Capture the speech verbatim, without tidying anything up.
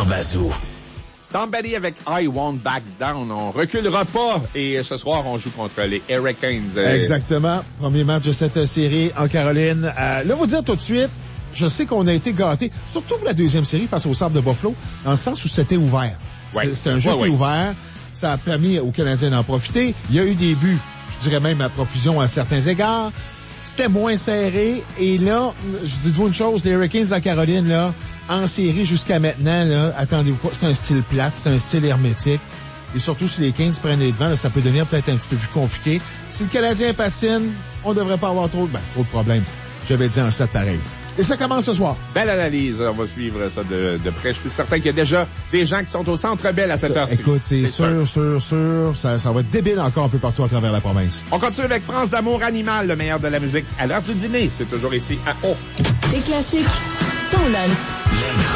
Bazou. Tom Petty avec I Won't Back Down. On reculera pas. Et ce soir, on joue contre les Hurricanes. Exactement. Premier match de cette série en Caroline. Euh, là, vous dire tout de suite, je sais qu'on a été gâtés, surtout pour la deuxième série face aux Sabres de Buffalo, dans le sens où c'était ouvert. Ouais. C'était un jeu ouais, qui est ouais. ouvert. Ça a permis aux Canadiens d'en profiter. Il y a eu des buts, je dirais même à profusion à certains égards. C'était moins serré. Et là, je dis-vous une chose, les Hurricanes de la Caroline, là, en série jusqu'à maintenant, là, attendez-vous pas, c'est un style plate, c'est un style hermétique. Et surtout, si les Canes prennent les devants, là, ça peut devenir peut-être un petit peu plus compliqué. Si le Canadien patine, on devrait pas avoir trop, ben, trop de problèmes. J'avais dit en sept pareil. Et ça commence ce soir. Belle analyse. On va suivre ça de, de près. Je suis certain qu'il y a déjà des gens qui sont au Centre Bell à cette heure-ci. Écoute, c'est, c'est sûr, sûr, sûr. Ça, ça va être débile encore un peu partout à travers la province. On continue avec France d'amour animal, le meilleur de la musique à l'heure du dîner. C'est toujours ici à O. Des classiques, ton lunch.